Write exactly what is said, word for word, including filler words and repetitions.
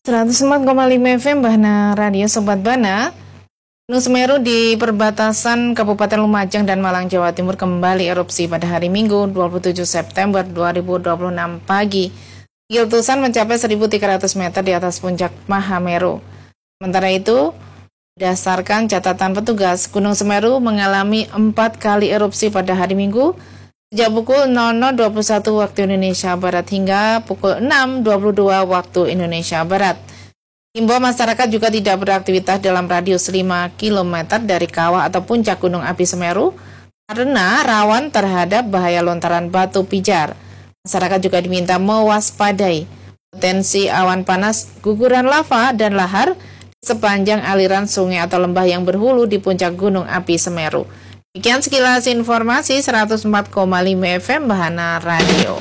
seratus empat koma lima F M Bahana Radio Sobat Bana. Gunung Semeru di perbatasan Kabupaten Lumajang dan Malang, Jawa Timur kembali erupsi pada hari Minggu dua puluh tujuh September dua ribu dua puluh enam pagi. Letusan mencapai seribu tiga ratus meter di atas puncak Mahameru. Sementara itu, berdasarkan catatan petugas, Gunung Semeru mengalami empat kali erupsi pada hari Minggu sejak pukul nol nol dua puluh satu waktu Indonesia Barat hingga pukul enam dua puluh dua waktu Indonesia Barat. Himbau masyarakat juga tidak beraktivitas dalam radius lima kilometer dari kawah atau puncak Gunung Api Semeru karena rawan terhadap bahaya lontaran batu pijar. Masyarakat juga diminta mewaspadai potensi awan panas, guguran lava, dan lahar di sepanjang aliran sungai atau lembah yang berhulu di puncak Gunung Api Semeru. Demikian sekilas informasi seratus empat koma lima F M Bahana Radio.